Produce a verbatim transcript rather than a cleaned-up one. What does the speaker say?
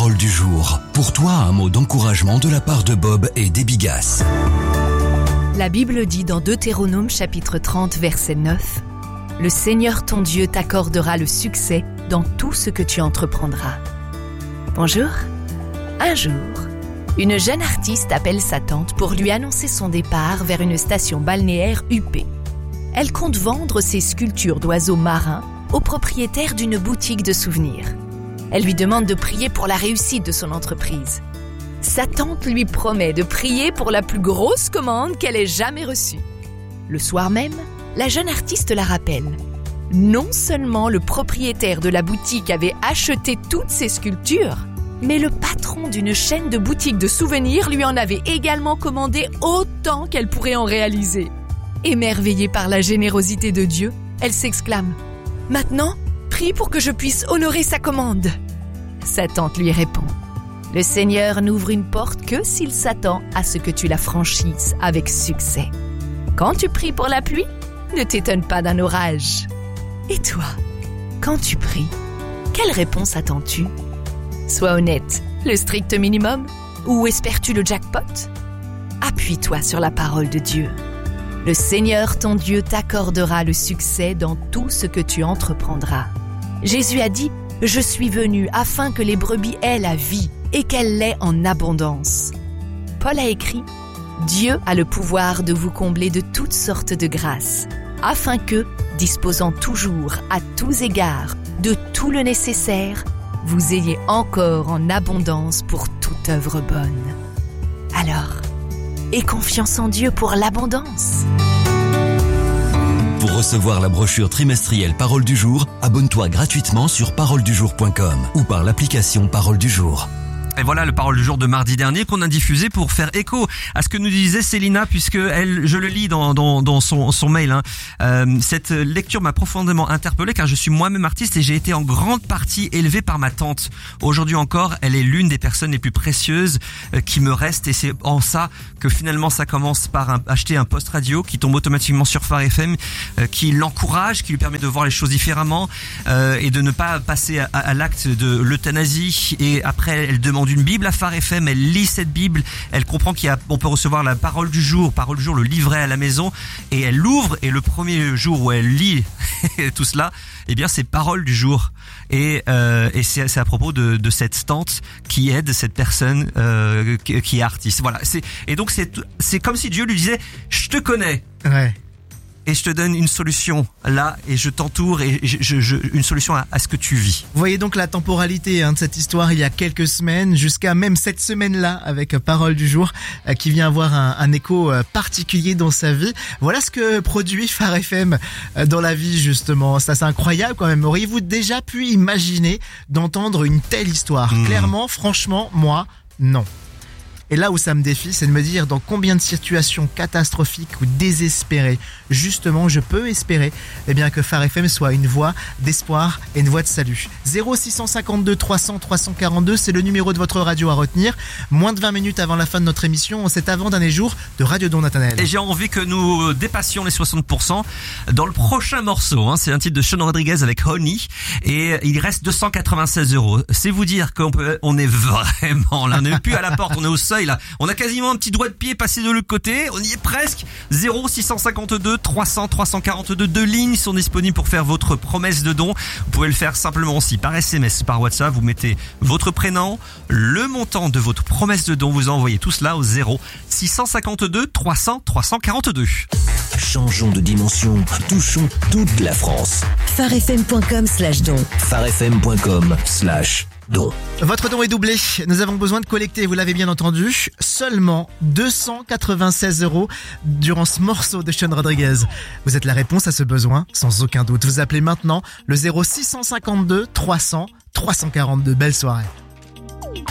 parole du jour. Pour toi, un mot d'encouragement de la part de Bob et d'Ebigas. La Bible dit dans Deutéronome chapitre trente verset neuf « Le Seigneur ton Dieu t'accordera le succès dans tout ce que tu entreprendras. » Bonjour. Un jour, une jeune artiste appelle sa tante pour lui annoncer son départ vers une station balnéaire huppée. Elle compte vendre ses sculptures d'oiseaux marins au propriétaire d'une boutique de souvenirs. Elle lui demande de prier pour la réussite de son entreprise. Sa tante lui promet de prier pour la plus grosse commande qu'elle ait jamais reçue. Le soir même, la jeune artiste la rappelle. Non seulement le propriétaire de la boutique avait acheté toutes ses sculptures, mais le patron d'une chaîne de boutiques de souvenirs lui en avait également commandé autant qu'elle pourrait en réaliser. Émerveillée par la générosité de Dieu, elle s'exclame « Maintenant, prie pour que je puisse honorer sa commande. » Sa tante lui répond « Le Seigneur n'ouvre une porte que s'il s'attend à ce que tu la franchisses avec succès. Quand tu pries pour la pluie, ne t'étonne pas d'un orage. » Et toi, quand tu pries, quelle réponse attends-tu ? Sois honnête, le strict minimum ? Ou espères-tu le jackpot ? Appuie-toi sur la parole de Dieu. Le Seigneur ton Dieu t'accordera le succès dans tout ce que tu entreprendras. Jésus a dit « Je suis venu afin que les brebis aient la vie et qu'elle l'ait en abondance. » Paul a écrit « Dieu a le pouvoir de vous combler de toutes sortes de grâces, afin que, disposant toujours à tous égards de tout le nécessaire, vous ayez encore en abondance pour toute œuvre bonne. » Alors, aie confiance en Dieu pour l'abondance. Pour recevoir la brochure trimestrielle Parole du jour, abonne-toi gratuitement sur parole du jour point com ou par l'application Parole du jour. Et voilà le parole du jour de mardi dernier qu'on a diffusé pour faire écho à ce que nous disait Célina, puisque elle, je le lis dans, dans, dans son, son mail. Hein. Euh, cette lecture m'a profondément interpellé car je suis moi-même artiste et j'ai été en grande partie élevé par ma tante. Aujourd'hui encore, elle est l'une des personnes les plus précieuses euh, qui me restent et c'est en ça que finalement ça commence par un, acheter un poste radio qui tombe automatiquement sur Phare F M, euh, qui l'encourage, qui lui permet de voir les choses différemment euh, et de ne pas passer à, à l'acte de l'euthanasie. Et après, elle demande une Bible à Phare F M, elle lit cette Bible, elle comprend qu'il y a, on peut recevoir la parole du jour, parole du jour, le livret à la maison, et elle l'ouvre, et le premier jour où elle lit tout cela, eh bien c'est parole du jour. Et, euh, et c'est, c'est à propos de, de cette tante qui aide cette personne euh, qui, qui est artiste. Voilà. C'est, et donc c'est, c'est comme si Dieu lui disait, je te connais. Ouais. Et je te donne une solution là, et je t'entoure, et je, je, je, une solution à, à ce que tu vis. Vous voyez donc la temporalité hein, de cette histoire il y a quelques semaines, jusqu'à même cette semaine-là, avec Parole du jour, euh, qui vient avoir un, un écho euh, particulier dans sa vie. Voilà ce que produit Phare F M euh, dans la vie, justement. Ça, c'est incroyable quand même. Auriez-vous déjà pu imaginer d'entendre une telle histoire ? mmh. Clairement, franchement, moi, non. Et là où ça me défie, c'est de me dire dans combien de situations catastrophiques ou désespérées, justement, je peux espérer eh bien, que Phare F M soit une voix d'espoir et une voix de salut. zéro six cinquante-deux trois cents trois cent quarante-deux, c'est le numéro de votre radio à retenir. Moins de vingt minutes avant la fin de notre émission, cet avant-dernier jour de Radio Don Nathanaël. Et j'ai envie que nous dépassions les soixante pour cent dans le prochain morceau. Hein. C'est un titre de Sean Rodriguez avec Honey. Et il reste deux cent quatre-vingt-seize euros. C'est vous dire qu'on peut, on est vraiment là. On n'est plus à la porte, on est au seuil. Là. On a quasiment un petit doigt de pied passé de l'autre côté, on y est presque. Zéro six cinquante-deux trois cents trois cent quarante-deux, deux lignes sont disponibles pour faire votre promesse de don. Vous pouvez le faire simplement aussi par S M S, par WhatsApp. Vous mettez votre prénom, le montant de votre promesse de don, vous envoyez tout cela au zéro six cinquante-deux trois cents trois cent quarante-deux. Changeons de dimension, touchons toute la France. pharefm point com slash don. pharefm point com slash don. Votre don est doublé. Nous avons besoin de collecter, vous l'avez bien entendu, seulement deux cent quatre-vingt-seize euros durant ce morceau de Sean Rodriguez. Vous êtes la réponse à ce besoin, sans aucun doute. Vous appelez maintenant le zéro six cinquante-deux trois cents trois cent quarante-deux. Belle soirée.